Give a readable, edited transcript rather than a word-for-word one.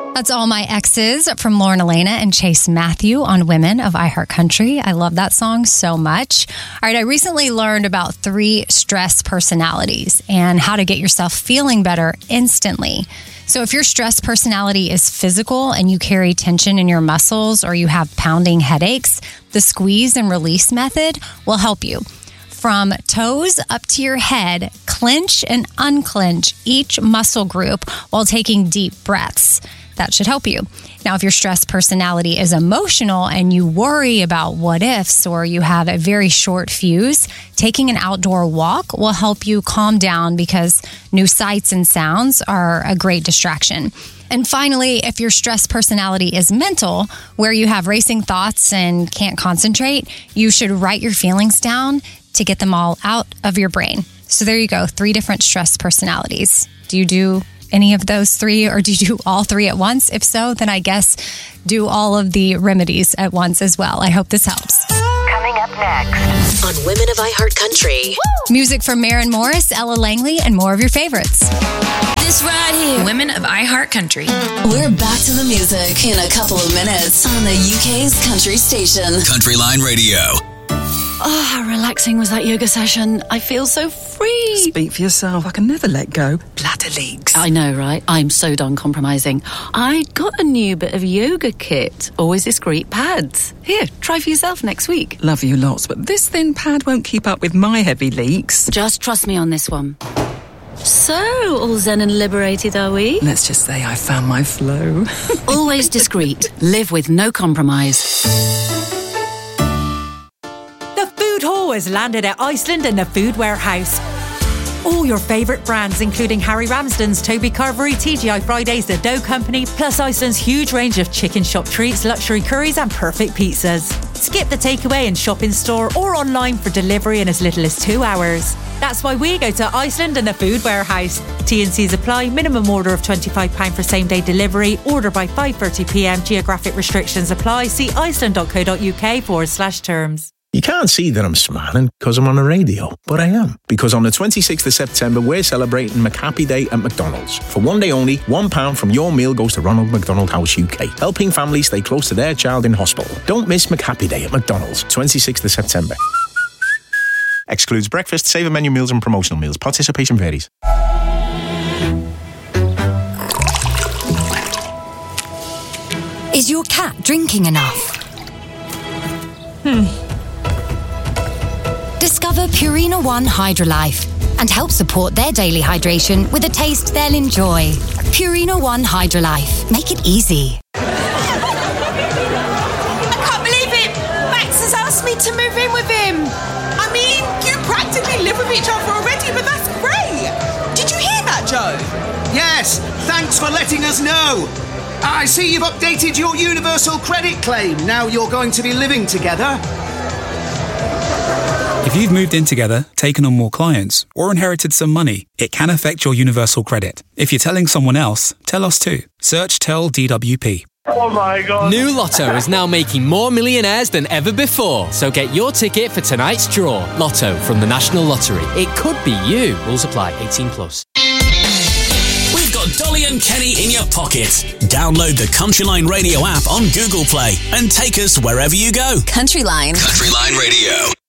That's All My Exes from Lauren Elena and Chase Matthew on Women of iHeartCountry. I love that song so much. All right, I recently learned about 3 stress personalities and how to get yourself feeling better instantly. So if your stress personality is physical and you carry tension in your muscles or you have pounding headaches, the squeeze and release method will help you. From toes up to your head, clench and unclench each muscle group while taking deep breaths. That should help you. Now, if your stress personality is emotional and you worry about what ifs or you have a very short fuse, taking an outdoor walk will help you calm down because new sights and sounds are a great distraction. And finally, if your stress personality is mental, where you have racing thoughts and can't concentrate, you should write your feelings down to get them all out of your brain. So there you go, 3 different stress personalities. Do you do any of those 3, or do you do all 3 at once? If so, then I guess do all of the remedies at once as well. I hope this helps. Coming up next on Women of iHeartCountry. Music from Maren Morris, Ella Langley, and more of your favorites. This right here, Women of iHeartCountry. We're back to the music in a couple of minutes on the UK's country station. Country Line Radio. Oh, how relaxing was that yoga session. I feel so free. Speak for yourself. I can never let go. Bladder leaks. I know, right? I'm so done compromising. I got a new bit of yoga kit. Always discreet pads. Here, try for yourself next week. Love you lots, but this thin pad won't keep up with my heavy leaks. Just trust me on this one. So, all zen and liberated, are we? Let's just say I found my flow. Always discreet. Live with no compromise. Food Hall has landed at Iceland and the Food Warehouse. All your favourite brands, including Harry Ramsden's, Toby Carvery, TGI Fridays, The Dough Company, plus Iceland's huge range of chicken shop treats, luxury curries and perfect pizzas. Skip the takeaway and shop in store or online for delivery in as little as 2 hours. That's why we go to Iceland and the Food Warehouse. T&Cs apply. Minimum order of £25 for same-day delivery. Order by 5:30pm. Geographic restrictions apply. See iceland.co.uk/terms. You can't see that I'm smiling because I'm on the radio, but I am. Because on the 26th of September, we're celebrating McHappy Day at McDonald's. For one day only, £1 from your meal goes to Ronald McDonald House UK, helping families stay close to their child in hospital. Don't miss McHappy Day at McDonald's, 26th of September. Excludes breakfast, saver menu meals and promotional meals. Participation varies. Is your cat drinking enough? Discover Purina One Hydrolife and help support their daily hydration with a taste they'll enjoy. Purina One Hydrolife. Make it easy. I can't believe it! Max has asked me to move in with him. I mean, you practically live with each other already, but that's great. Did you hear that, Joe? Yes, thanks for letting us know. I see you've updated your universal credit claim. Now you're going to be living together. If you've moved in together, taken on more clients, or inherited some money, it can affect your universal credit. If you're telling someone else, tell us too. Search Tell DWP. Oh my God. New Lotto is now making more millionaires than ever before. So get your ticket for tonight's draw. Lotto from the National Lottery. It could be you. Rules apply. 18+. We've got Dolly and Kenny in your pocket. Download the Country Line Radio app on Google Play and take us wherever you go. Country Line. Country Line Radio.